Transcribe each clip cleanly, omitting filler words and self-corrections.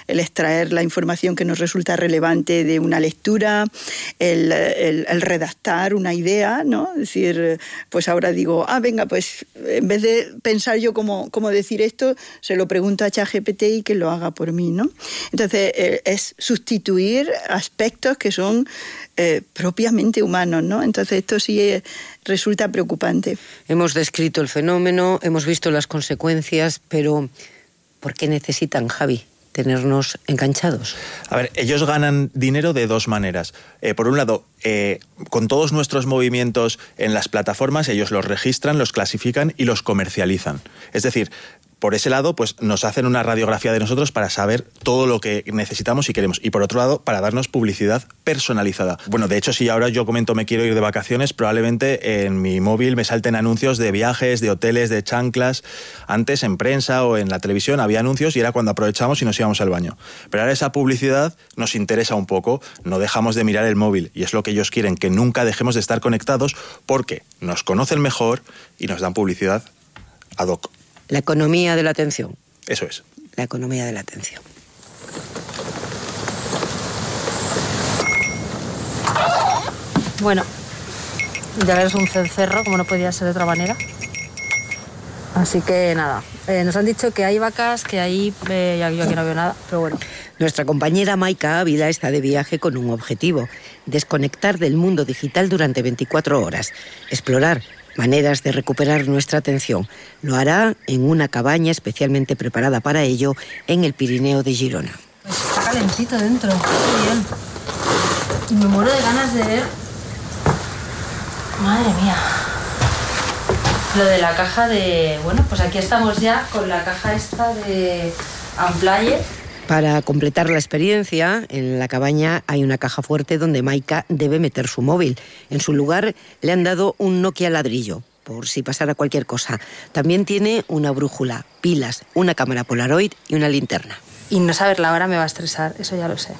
el extraer la información que nos resulta relevante de una lectura, el redactar una idea, ¿no? Es decir, pues ahora digo, venga, pues en vez de pensar yo cómo decir esto, se lo pregunto a ChatGPT y que lo haga por mí, ¿no? Entonces, es sustituir aspectos que son propiamente humanos, ¿no? Entonces, esto sí resulta preocupante. Hemos descrito el fenómeno, hemos visto las consecuencias, pero ¿por qué necesitan, Javi, tenernos enganchados? A ver, ellos ganan dinero de dos maneras. Por un lado, con todos nuestros movimientos en las plataformas, ellos los registran, los clasifican y los comercializan. Es decir, por ese lado, pues nos hacen una radiografía de nosotros para saber todo lo que necesitamos y queremos. Y por otro lado, para darnos publicidad personalizada. Bueno, de hecho, si ahora yo comento me quiero ir de vacaciones, probablemente en mi móvil me salten anuncios de viajes, de hoteles, de chanclas. Antes en prensa o en la televisión había anuncios y era cuando aprovechamos y nos íbamos al baño. Pero ahora esa publicidad nos interesa un poco, no dejamos de mirar el móvil y es lo que ellos quieren, que nunca dejemos de estar conectados porque nos conocen mejor y nos dan publicidad ad hoc. La economía de la atención. Eso es. La economía de la atención. Bueno, ya ves, un cencerro, como no podía ser de otra manera. Así que nada, nos han dicho que hay vacas, que hay... yo aquí no veo nada, pero bueno. Nuestra compañera Maika Ávila está de viaje con un objetivo: desconectar del mundo digital durante 24 horas, explorar maneras de recuperar nuestra atención. Lo hará en una cabaña especialmente preparada para ello en el Pirineo de Girona. Pues está calentito dentro, qué bien. Y me muero de ganas de ver... Madre mía. Lo de la caja de... Bueno, pues aquí estamos ya con la caja esta de Amplaye. Para completar la experiencia, en la cabaña hay una caja fuerte donde Maika debe meter su móvil. En su lugar le han dado un Nokia ladrillo, por si pasara cualquier cosa. También tiene una brújula, pilas, una cámara Polaroid y una linterna. Y no saber la hora me va a estresar, eso ya lo sé.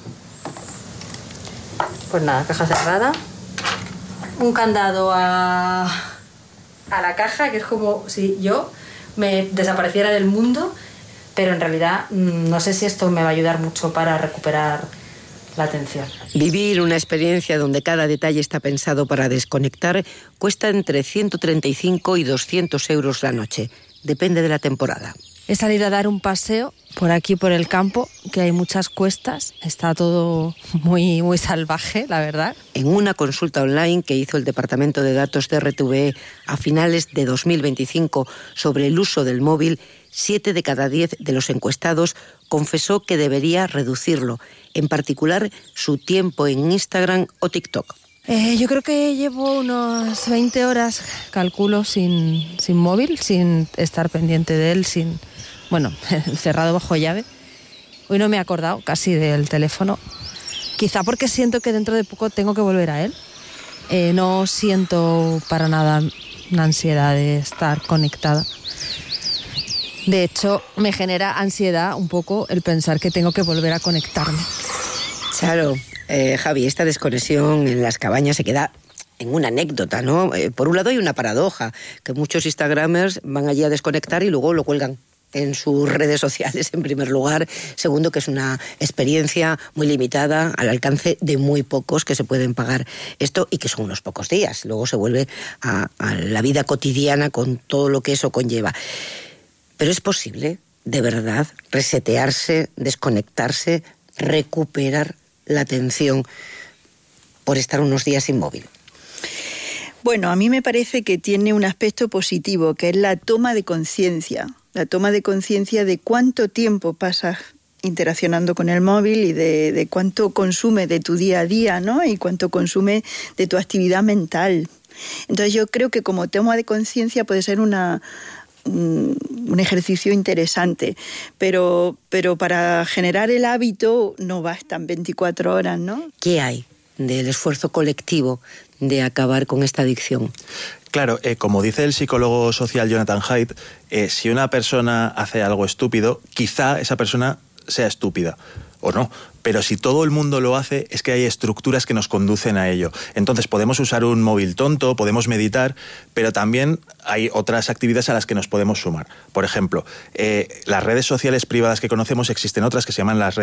Pues nada, caja cerrada. Un candado a la caja, que es como si yo me desapareciera del mundo. Pero en realidad no sé si esto me va a ayudar mucho para recuperar la atención. Vivir una experiencia donde cada detalle está pensado para desconectar cuesta entre 135 y 200 euros la noche. Depende de la temporada. He salido a dar un paseo por aquí, por el campo, que hay muchas cuestas. Está todo muy, muy salvaje, la verdad. En una consulta online que hizo el Departamento de Datos de RTV a finales de 2025 sobre el uso del móvil, 7 de cada 10 de los encuestados confesó que debería reducirlo, en particular su tiempo en Instagram o TikTok. Yo creo que llevo unas 20 horas, calculo, sin móvil, sin estar pendiente de él, cerrado bajo llave. Hoy no me he acordado casi del teléfono, quizá porque siento que dentro de poco tengo que volver a él. No siento para nada una ansiedad de estar conectada. De hecho, me genera ansiedad un poco el pensar que tengo que volver a conectarme. Claro, Javi, esta desconexión en las cabañas se queda en una anécdota, ¿no? Por un lado hay una paradoja, que muchos instagramers van allí a desconectar y luego lo cuelgan en sus redes sociales, en primer lugar. Segundo, que es una experiencia muy limitada, al alcance de muy pocos que se pueden pagar esto y que son unos pocos días. Luego se vuelve a la vida cotidiana con todo lo que eso conlleva. Pero es posible, de verdad, resetearse, desconectarse, recuperar la atención por estar unos días sin móvil. Bueno, a mí me parece que tiene un aspecto positivo, que es la toma de conciencia. La toma de conciencia de cuánto tiempo pasas interaccionando con el móvil y de cuánto consume de tu día a día, ¿no? Y cuánto consume de tu actividad mental. Entonces yo creo que como toma de conciencia puede ser un ejercicio interesante, pero para generar el hábito no bastan 24 horas, ¿no? ¿Qué hay del esfuerzo colectivo de acabar con esta adicción? Claro, como dice el psicólogo social Jonathan Haidt, si una persona hace algo estúpido, quizá esa persona sea estúpida, o no. Pero si todo el mundo lo hace, es que hay estructuras que nos conducen a ello. Entonces podemos usar un móvil tonto, podemos meditar, pero también hay otras actividades a las que nos podemos sumar. Por ejemplo, las redes sociales privadas que conocemos, existen otras que se llaman las redes